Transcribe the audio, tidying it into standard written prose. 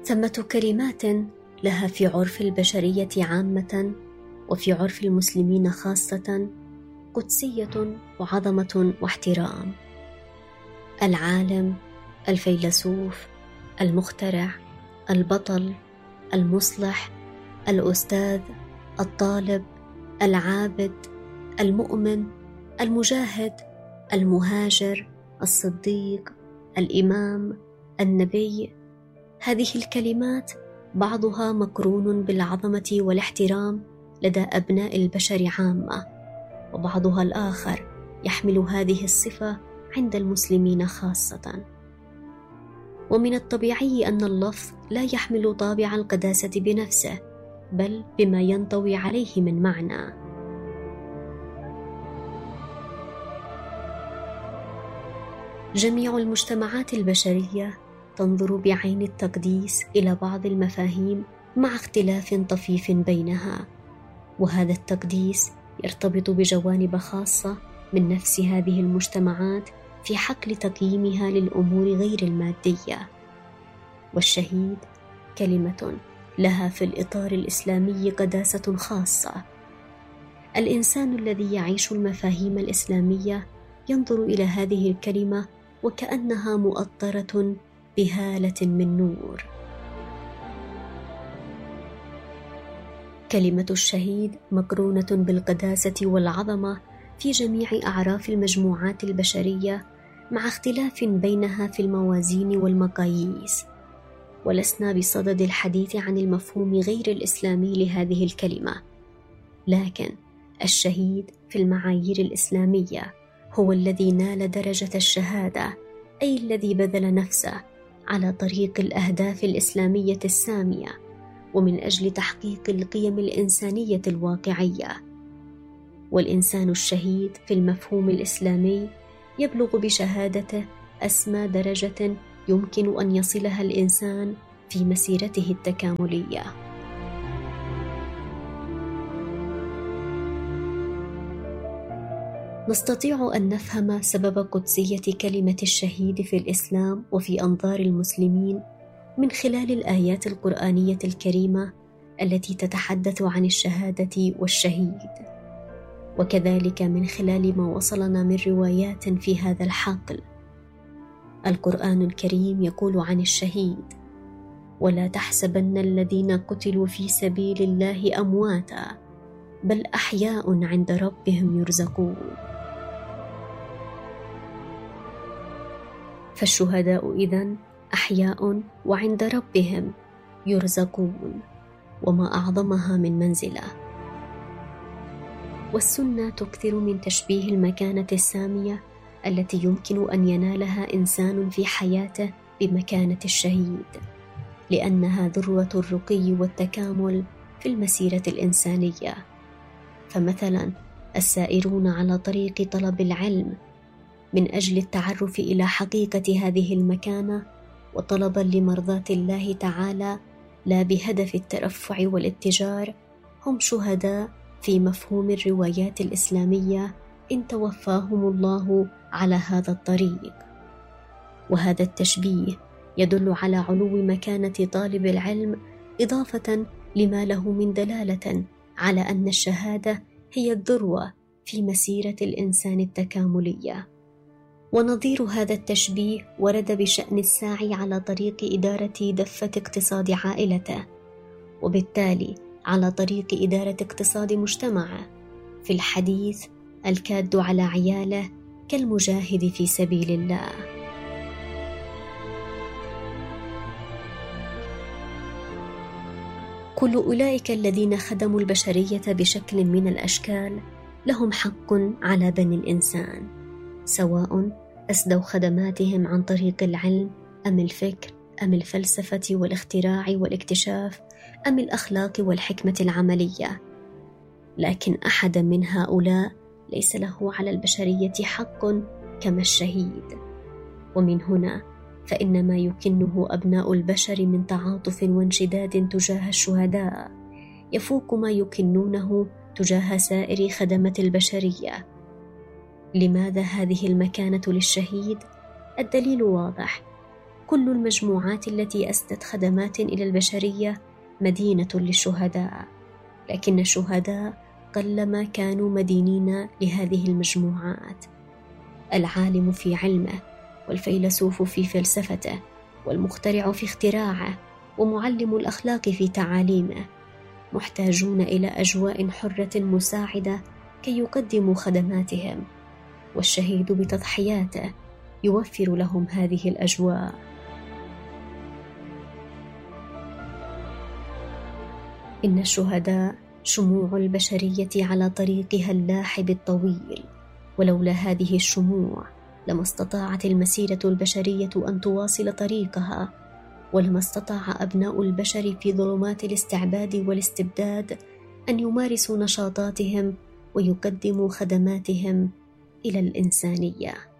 ثمة كلمات لها في عرف البشرية عامة وفي عرف المسلمين خاصة قدسية وعظمة واحترام. العالم، الفيلسوف، المخترع، البطل، المصلح، الأستاذ، الطالب، العابد، المؤمن، المجاهد، المهاجر، الصديق، الإمام، النبي. هذه الكلمات بعضها مقرون بالعظمة والاحترام لدى أبناء البشر عامة، وبعضها الآخر يحمل هذه الصفة عند المسلمين خاصة. ومن الطبيعي أن اللفظ لا يحمل طابع القداسة بنفسه، بل بما ينطوي عليه من معنى. جميع المجتمعات البشرية تنظر بعين التقديس إلى بعض المفاهيم مع اختلاف طفيف بينها، وهذا التقديس يرتبط بجوانب خاصة من نفس هذه المجتمعات في حقل تقييمها للأمور غير المادية. والشهيد كلمة لها في الإطار الإسلامي قداسة خاصة. الإنسان الذي يعيش المفاهيم الإسلامية ينظر إلى هذه الكلمة وكأنها مؤطرة بهالة من نور. كلمة الشهيد مقرونة بالقداسة والعظمة في جميع أعراف المجموعات البشرية، مع اختلاف بينها في الموازين والمقاييس. ولسنا بصدد الحديث عن المفهوم غير الإسلامي لهذه الكلمة، لكن الشهيد في المعايير الإسلامية هو الذي نال درجة الشهادة، أي الذي بذل نفسه على طريق الأهداف الإسلامية السامية ومن أجل تحقيق القيم الإنسانية الواقعية. والإنسان الشهيد في المفهوم الإسلامي يبلغ بشهادته أسمى درجة يمكن أن يصلها الإنسان في مسيرته التكاملية. نستطيع أن نفهم سبب قدسية كلمة الشهيد في الإسلام وفي أنظار المسلمين من خلال الآيات القرآنية الكريمة التي تتحدث عن الشهادة والشهيد، وكذلك من خلال ما وصلنا من روايات في هذا الحقل. القرآن الكريم يقول عن الشهيد: ولا تحسبن الذين قتلوا في سبيل الله أمواتا بل أحياء عند ربهم يرزقون. فالشهداء إذن أحياء وعند ربهم يرزقون، وما أعظمها من منزلة. والسنة تكثر من تشبيه المكانة السامية التي يمكن أن ينالها إنسان في حياته بمكانة الشهيد، لأنها ذروة الرقي والتكامل في المسيرة الإنسانية. فمثلا السائرون على طريق طلب العلم من أجل التعرف إلى حقيقة هذه المكانة وطلبا لمرضاة الله تعالى لا بهدف الترفع والاتجار، هم شهداء في مفهوم الروايات الإسلامية إن توفاهم الله على هذا الطريق. وهذا التشبيه يدل على علو مكانة طالب العلم، إضافة لما له من دلالة على أن الشهادة هي الذروة في مسيرة الإنسان التكاملية. ونظير هذا التشبيه ورد بشأن الساعي على طريق إدارة دفة اقتصاد عائلته، وبالتالي على طريق إدارة اقتصاد مجتمعه، في الحديث الكاد على عياله كالمجاهد في سبيل الله. كل أولئك الذين خدموا البشرية بشكل من الأشكال لهم حق على بني الإنسان، سواء أسدوا خدماتهم عن طريق العلم أم الفكر أم الفلسفة والاختراع والاكتشاف أم الأخلاق والحكمة العملية. لكن أحد من هؤلاء ليس له على البشرية حق كما الشهيد. ومن هنا فإن ما يكنه أبناء البشر من تعاطف وانشداد تجاه الشهداء يفوق ما يكنونه تجاه سائر خدمة البشرية. لماذا هذه المكانة للشهيد؟ الدليل واضح: كل المجموعات التي أسدت خدمات إلى البشرية مدينة للشهداء، لكن الشهداء قلما كانوا مدينين لهذه المجموعات. العالم في علمه، والفيلسوف في فلسفته، والمخترع في اختراعه، ومعلم الأخلاق في تعاليمه محتاجون إلى أجواء حرة مساعدة كي يقدموا خدماتهم، والشهيد بتضحياته يوفر لهم هذه الأجواء. إن الشهداء شموع البشرية على طريقها اللاحب الطويل، ولولا هذه الشموع لما استطاعت المسيرة البشرية أن تواصل طريقها، ولما استطاع أبناء البشر في ظلمات الاستعباد والاستبداد أن يمارسوا نشاطاتهم ويقدموا خدماتهم إلى الإنسانية.